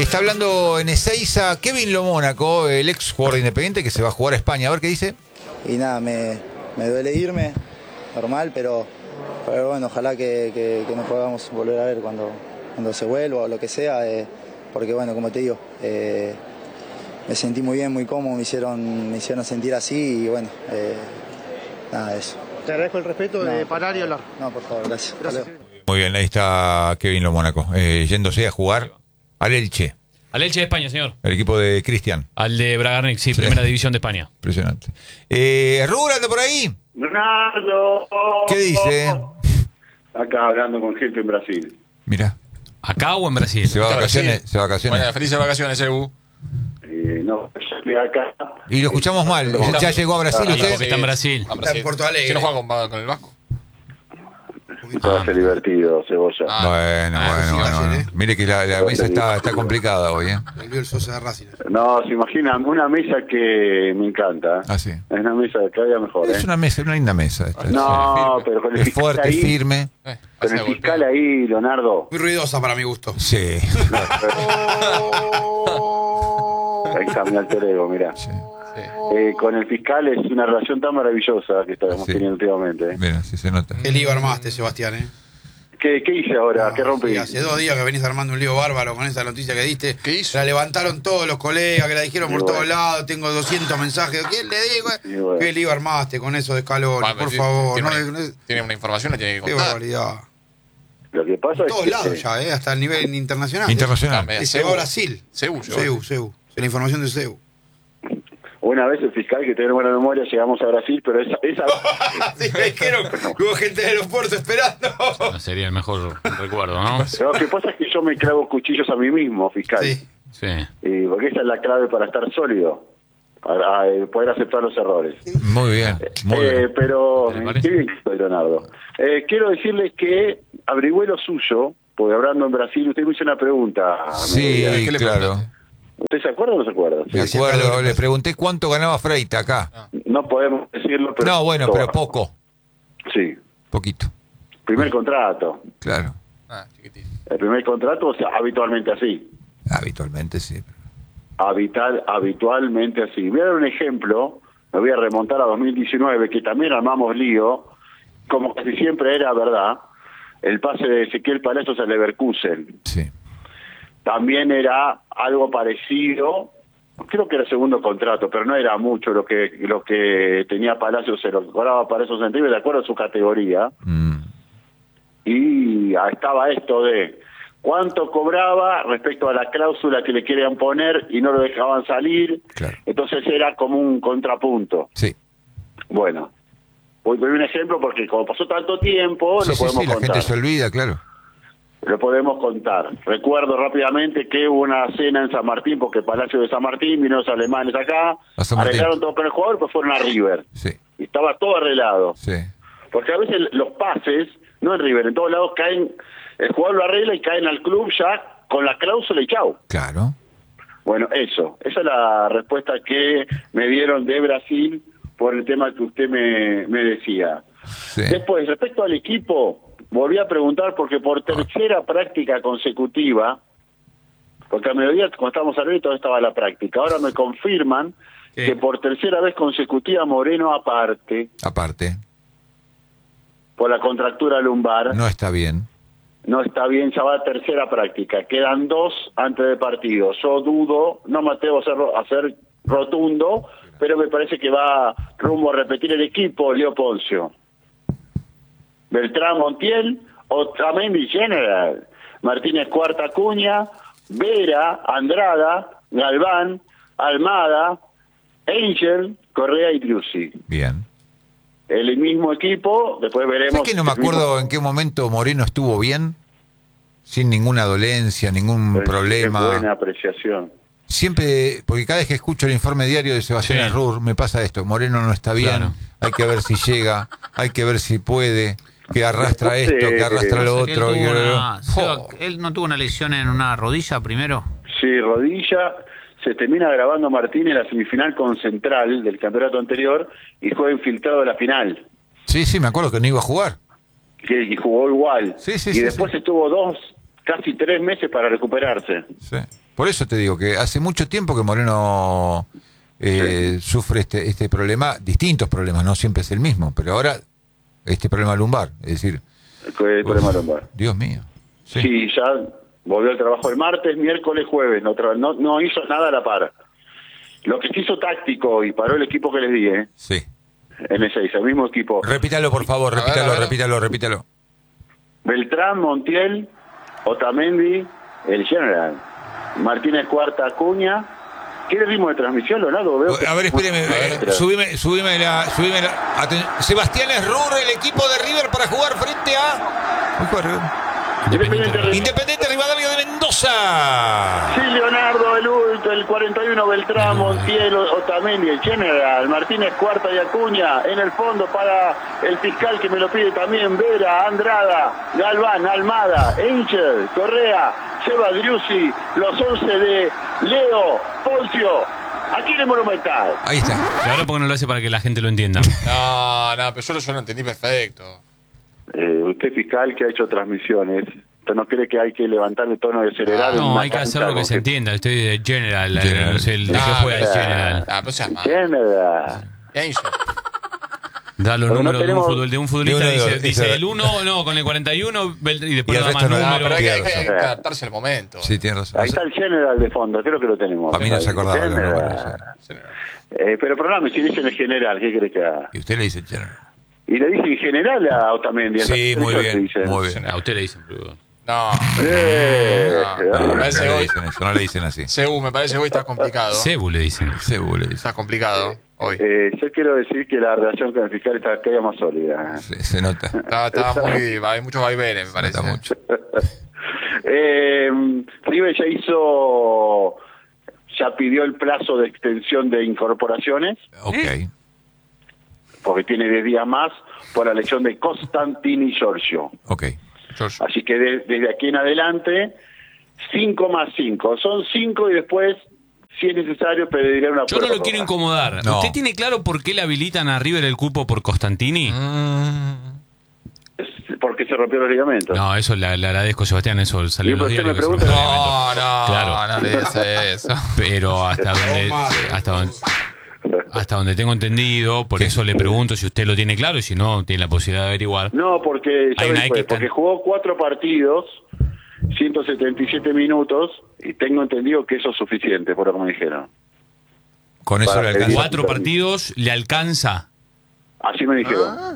Está hablando en Ezeiza Kevin Lo Mónaco, el ex jugador de Independiente que se va a jugar a España. A ver qué dice. Y nada, me duele irme, normal, pero bueno, ojalá que nos podamos volver a ver cuando se vuelva o lo que sea, porque bueno, como te digo, me sentí muy bien, muy cómodo, me hicieron sentir así y bueno, nada de eso. Te agradezco el respeto de parar y hablar. No, por favor, gracias. Muy bien, ahí está Kevin Lo Mónaco, yéndose a jugar al Elche. Al Elche de España, señor. El equipo de Cristian. Al de Bragarnik, sí, primera división de España. Impresionante. Rubén, ¿anda por ahí? Bernardo. ¿Qué dice? Acá hablando con gente en Brasil. Mira. ¿Acá o en Brasil? Se va a vacaciones. Se va a vacaciones. Bueno, felices vacaciones, Ebu. No, yo estoy acá. Y lo escuchamos mal. ¿Ya llegó a Brasil Sí, usted? porque está en Brasil. Está en Porto Alegre. Si no juega con el Vasco. Va a ser divertido, Cebolla. Bueno. Mire que la mesa está complicada hoy, ¿eh? Volvió el socio de Racing. No, se imaginan, una mesa que me encanta. Ah, sí. Es una mesa que cada día mejor, Es una mesa, una linda mesa. Esta. No, pero con el Es fiscal fuerte, ahí, firme. con el fiscal ahí, Leonardo. Muy ruidosa para mi gusto. Sí. Ahí está mi alter ego, mirá. Sí. Con el fiscal es una relación tan maravillosa que estamos teniendo últimamente. Mira, sí se nota. Qué lío armaste, Sebastián, ¿Qué hice ahora? ¿Qué rompí? Sí, hace 2 días que venís armando un lío bárbaro con esa noticia que diste. ¿Qué hizo? La levantaron todos los colegas, que la dijeron por todos lados. Tengo 200 mensajes. ¿Quién le digo? Bueno. ¿Qué lío armaste con eso de Scaloni? Bueno, por favor. Tiene una información, la tiene que Qué contar. barbaridad. Lo que pasa En es todos que lados ya, hasta el nivel internacional. Internacional. Y se va a Brasil. CEU. CEU. La información de CEU. una vez el fiscal, que tiene buena memoria, llegamos a Brasil, pero esa sí, me dijeron que hubo gente del aeropuerto esperando. No, sería el mejor recuerdo, ¿no? Lo que pasa es que yo me clavo cuchillos a mí mismo, fiscal. Sí. Sí. Porque esa es la clave para estar sólido, para poder aceptar los errores. Muy bien, muy bien. Pero, ¿Te parece? qué bien que estoy, Leonardo. Quiero decirles que averigüé lo suyo, porque hablando en Brasil, usted me hizo una pregunta. Sí, ¿qué le claro. preguntaste? ¿Usted se acuerda o no se acuerda? Me Sí, acuerdo, claro. le pregunté cuánto ganaba Freita acá. No podemos decirlo, pero... No, bueno, pero poco. Sí. Poquito, Primer contrato. claro. Ah, chiquitito. El primer contrato, o sea, habitualmente así. Habitualmente sí. Habitualmente así. Voy a dar un ejemplo, me voy a remontar a 2019, que también armamos lío, como casi siempre era verdad, el pase de Ezequiel Palacios al Leverkusen. Sí. También era algo parecido, creo que era segundo contrato, pero no era mucho lo que tenía Palacios, se lo cobraba Palacios en River de acuerdo a su categoría. Y estaba esto de cuánto cobraba respecto a la cláusula que le querían poner y no lo dejaban salir. Claro. Entonces era como un contrapunto. Sí. Bueno, voy a poner un ejemplo porque como pasó tanto tiempo, Sí, lo sí, podemos sí, la contar. gente se olvida, claro. Lo podemos contar. Recuerdo rápidamente que hubo una cena en San Martín, porque Palacio de San Martín, vino los alemanes acá, A San Martín. arreglaron todo con el jugador, pues fueron a River. Sí, Y estaba todo arreglado. sí. Porque a veces los pases, no en River, en todos lados caen, el jugador lo arregla y caen al club ya con la cláusula y chau. Claro. Bueno, esa es la respuesta que me dieron de Brasil por el tema que usted me decía. Sí. Después, respecto al equipo, volví a preguntar porque por tercera práctica consecutiva, porque a mediodía, cuando estábamos arriba, todavía estaba la práctica. Ahora me confirman que por tercera vez consecutiva Moreno aparte, Aparte, por la contractura lumbar, no está bien. no está bien, ya va a tercera práctica. Quedan 2 antes del partido. Yo dudo, no me atrevo a ser rotundo, pero me parece que va rumbo a repetir el equipo Leo Poncio. Beltrán Montiel, Otamendi General, Martínez Cuarta Acuña, Vera, Andrada, Galván, Almada, Angel, Correa y Driussi. Bien. El mismo equipo, después veremos... ¿Sabes que no me acuerdo en qué momento Moreno estuvo bien? Sin ninguna dolencia, ningún problema. Qué buena apreciación. Siempre, porque cada vez que escucho el informe diario de Sebastián Sí. Errur, me pasa esto. Moreno no está bien, Claro. hay que ver si llega, hay que ver si puede, que arrastra esto, que arrastra lo Él, otro. tuvo y- Seba, Oh. ¿él no tuvo una lesión en una rodilla primero? Sí, rodilla, se termina grabando Martín en la semifinal con Central del campeonato anterior y fue infiltrado a la final. Sí, sí, me acuerdo que no iba a jugar. Y jugó igual. Sí, sí, y sí, después sí. estuvo 2, casi 3 meses para recuperarse. Sí. Por eso te digo que hace mucho tiempo que Moreno sufre este problema, distintos problemas, no siempre es el mismo, pero ahora este problema lumbar, es decir... El problema lumbar. Dios mío. Sí, ya volvió al trabajo el martes, miércoles, jueves, no hizo nada a la par. Lo que se hizo táctico y paró el equipo que les di, Sí. M6, el mismo equipo. Repítalo, por favor, repítalo. Beltrán, Montiel, Otamendi, el General. Martínez Cuarta, Acuña. ¿Qué ritmo de transmisión, Leonardo? Veo que... A ver, espéreme, subime la... Sebastián Esrur, el equipo de River para jugar frente a... Independiente Rivadavia de Mendoza. Sí, Leonardo, el 41, Beltrán, Montiel, Otamendi, el General, Martínez Cuarta y Acuña, en el fondo para el fiscal que me lo pide también, Vera, Andrada, Galván, Almada, Angel, Correa, Seba Driussi, los 11 de Leo, Poncio, aquí en el Monumental. Ahí está. Y ahora porque no lo hace para que la gente lo entienda. No, pero yo lo entendí perfecto. Usted fiscal que ha hecho transmisiones, ¿usted no cree que hay que levantar el tono de acelerar? No, hay que hacer lo que se entienda. Estoy de General, no sé, el de qué juega el General. Pero seas malo. General. Angel. Da los Pero no números tenemos- de un futbolista, de uno, dice el 1, no, con el 41, y después Y el da más resto no da, números. Pero hay que Tiene razón. adaptarse al momento. Sí, tiene razón. Ahí está el General de fondo, creo que lo tenemos. A mí no se acordaba. General. Pero perdóname, si dicen el General, ¿qué crees que haga? Y usted le dice el general. Y le dicen General a Otamendi. Sí, muy ¿Eso te bien, dicen? muy bien. A usted le dicen, boludo. No. No, Me parece no le hoy. dicen eso, no le dicen así. Me parece que hoy está complicado. Cebu le dicen. Seguro le dicen. Está complicado hoy. Yo quiero decir que la relación con el fiscal está cada día más sólida. Se nota. Está muy. Hay muchos vaivenes, me Se parece. nota mucho. River ya pidió el plazo de extensión de incorporaciones, Ok. porque tiene 10 días más por la elección de Costantini Giorgio. Ok. George. Así que desde aquí en adelante, 5 más 5. Son 5 y después, si es necesario, pediré una Yo no lo prórroga. quiero incomodar. No. ¿Usted tiene claro por qué le habilitan a River el cupo por Costantini? Porque se rompió los ligamentos. No, eso le agradezco, Sebastián, eso salió Y en los por qué diarios. me que se pregunta- rompió el ligamento. No, Claro. no le digas eso. Pero hasta donde tengo entendido, por eso le pregunto si usted lo tiene claro y si no, tiene la posibilidad de averiguar. No, porque, Hay una X porque jugó 4 partidos, 177 minutos, y tengo entendido que eso es suficiente, por lo que me dijeron. Con eso Para le alcanza. 4 partidos le alcanza. Así me dijeron.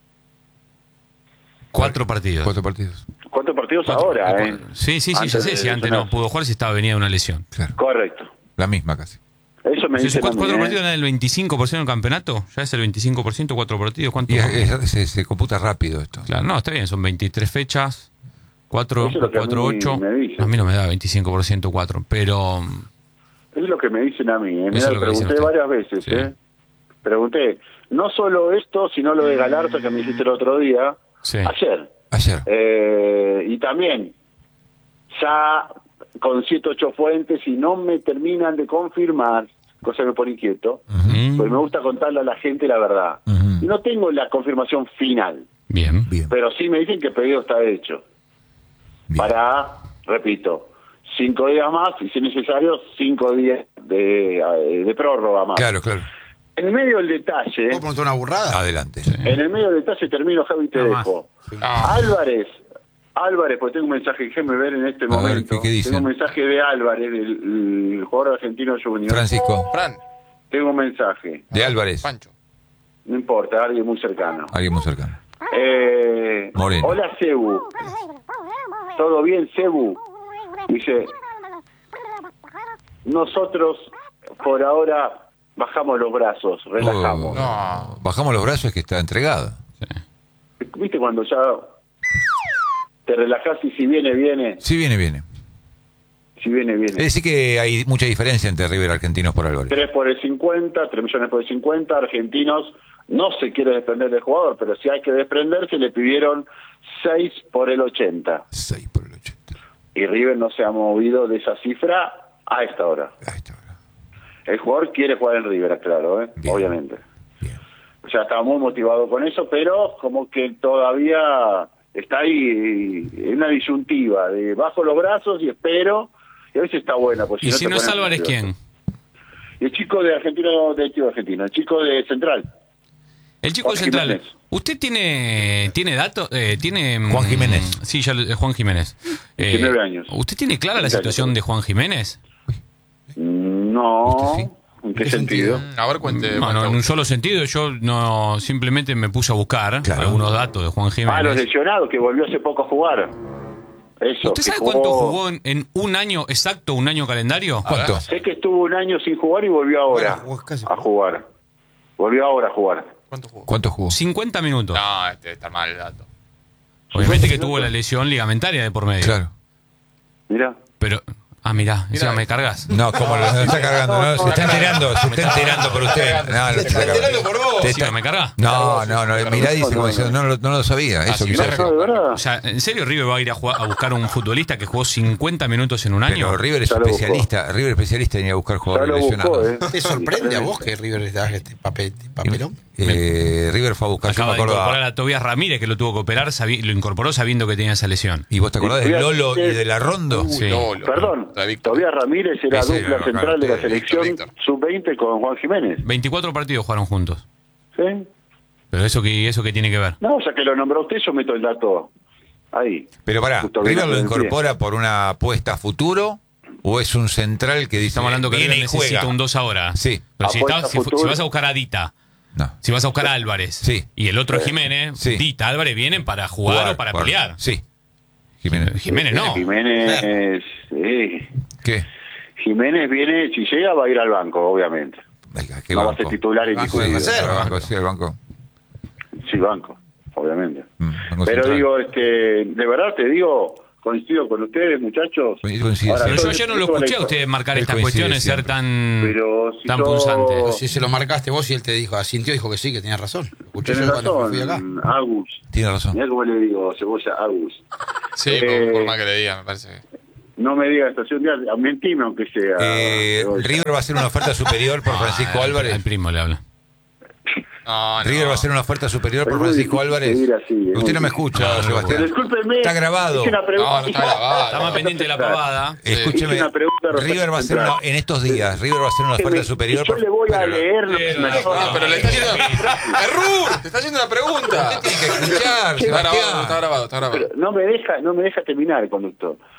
4 partidos. 4 partidos. 4 partidos ahora, ¿eh? Sí, ya Antes sé. de Si antes lesionarse. no pudo jugar, si estaba venía de una lesión. Claro. Correcto. La misma casi. Eso me Si dicen a esos mí, 4 ¿eh? partidos eran el 25% del campeonato, ya es el 25%, 4 partidos. ¿Cuánto? Y se computa rápido esto. Claro, no, está bien, son 23 fechas, 4, Eso es lo que a mí 4, 8. me dicen. A mí no me da 25% 4, pero Es lo que me dicen a mí, ¿eh? Eso Mirá, es lo que dicen pregunté ustedes. varias veces, Sí. ¿eh? Pregunté, no solo esto, sino lo de Galarza que me hiciste el otro día, Sí. ayer. Ayer. Y también, ya con 7 8 fuentes, y no me terminan de confirmar, cosa que me pone inquieto, pues me gusta contarle a la gente la verdad. Ujú. Y no tengo la confirmación final, bien. Bien. pero sí me dicen que el pedido está hecho. Bien. Para, repito, 5 días más, y si es necesario, 5 días de prórroga más. Claro, claro. En el medio del detalle, ¿Puedo preguntar una burrada? Adelante. en el medio del detalle termino, Javi, y te Nada más. dejo. Ah. Álvarez, pues tengo un mensaje, déjeme ver en este A ver, momento. ¿qué dicen? Tengo un mensaje de Álvarez, del jugador argentino junior. Francisco. Fran. Tengo un mensaje, De Álvarez. Pancho. no importa, alguien muy cercano. Alguien muy cercano. Moreno. Hola, Cebu. ¿Todo bien, Cebu? Dice, nosotros por ahora bajamos los brazos, relajamos. No. Bajamos los brazos, es que está entregado. ¿Viste cuando ya te relajás y si viene, viene? Sí, viene. Si viene, Es viene. decir que hay mucha diferencia entre River y Argentinos por Álvarez. 3 por el 50, 3 millones por el 50, argentinos no se quiere desprender del jugador, pero si hay que desprenderse le pidieron 6 por el 80. 6 por el 80. Y River no se ha movido de esa cifra a esta hora. Ahí está. El jugador quiere jugar en River, claro, Bien. obviamente. Bien. O sea, está muy motivado con eso, pero como que todavía está ahí en una disyuntiva de bajo los brazos y espero Y a veces está buena. Pues, ¿Y si te no es pones Álvarez, nervioso. quién? Y el chico de Argentino, el chico de Central. El chico Juan central. Jiménez. ¿Usted tiene datos? ¿Tiene Juan Jiménez. Sí, Juan Jiménez. 19 años. ¿Usted tiene clara la 20 situación años. de Juan Jiménez? No. ¿Usted sí? ¿En qué sentido? A ver, cuente. No, en un solo sentido. Yo no simplemente me puse a buscar Claro. algunos datos de Juan Ah, los Jiménez. lesionados, que volvió hace poco a jugar. Eso. ¿Usted que sabe cuánto jugó en un año exacto, un año calendario? ¿Cuánto? Sé que estuvo un año sin jugar y volvió ahora Bueno, jugó casi. a jugar. Volvió ahora a jugar. ¿Cuánto jugó? ¿Cuánto jugó? 50 minutos. No, está mal el dato. Obviamente que tuvo la lesión ligamentaria de por medio. Claro. Mira. Pero, mirá, encima me cargas. No, ¿cómo lo está cargando? No, se está enterando por usted. No, lo está cargando. por vos. Te Encima está- me cargas. No, mirá, dice como diciendo, no lo sabía. Eso sí, quiso no, decir. ¿No, de verdad? O sea, ¿en serio River va a ir a buscar un futbolista que jugó 50 minutos en un año? Pero River es Ya lo buscó. especialista. River es especialista en ir a buscar Ya jugadores lo buscó, lesionados. ¿Te sorprende a vos que River les da este papelón? River fue a buscar, yo me Acaba de incorporar acordaba. a Tobias Ramírez, que lo tuvo que operar, lo incorporó sabiendo que tenía esa lesión. ¿Y vos te acordás de Tobias- Lolo y de la Rondo? Sí. Lolo. Perdón, La Víctor. Tobias Ramírez era Ese dupla era central de la Víctor, selección Víctor. sub-20 con Juan Jiménez. 24 partidos jugaron juntos. ¿Sí? Pero eso qué tiene que ver. No, o sea que lo nombró usted, yo meto el dato ahí. Pero pará, Justo bien, ¿River lo bien. incorpora por una apuesta a futuro o es un central que dice Estamos hablando que viene River y juega? necesita un 2 ahora. Sí. Pero si, Apuesta si futuro. vas a buscar a Dita, No. si vas a buscar a Álvarez, Sí. y el otro es Jiménez, Sí. Dita, Álvarez vienen para jugar o para pelear. Sí. Jiménez. Jiménez no. Jiménez, sí. ¿Qué? Jiménez viene, si llega va a ir al banco, obviamente. Venga, ¿qué No va a banco? ser titular Banco de indiscutible. reserva. El banco, sí, el banco. Sí, banco, obviamente. Banco Pero central. digo, de verdad te digo, coincido con ustedes, muchachos. Coincide, Ahora, sí. Pero yo ayer no lo escuché a usted marcar Él estas coincide cuestiones, ser siempre. tan, Pero si tan yo- punzante. Si se lo marcaste vos y él te dijo, asintió, dijo que sí, que tenías razón. Lo escuché Tenés yo cuando fui acá. razón, Agus. Tiene razón. Mirá cómo le digo, Cebolla, Agus. Sí, por más que le diga, me parece. No me digas estación de arte, mentime aunque sea. Cebolla. River va a hacer una oferta superior por Francisco Álvarez. Al primo le habla. No, no. River va a hacer una oferta superior Es por muy Francisco difícil Álvarez. seguir así, es Usted muy no me difícil. escucha, No, Sebastián. Pero discúlpeme. Está grabado. hice una pregunta. No, no está grabado. Estamos pendientes de la pavada. Escúcheme, Hice una pregunta River va a hacer respecto- en estos días, River va a hacer una oferta superior. Yo le voy a Pero- leer lo que me No, pero le está haciendo. ¡Error! Te está haciendo una pregunta. Tiene que escuchar, Está grabado, Sebastián. está grabado, está grabado. Pero no me deja terminar el conductor.